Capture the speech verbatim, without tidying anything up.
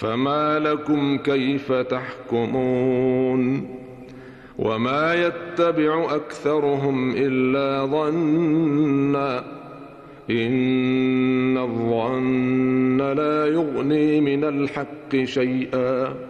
فما لكم كيف تحكمون وما يتبع أكثرهم إلا ظنا إن الظن لا يغني من الحق شيئا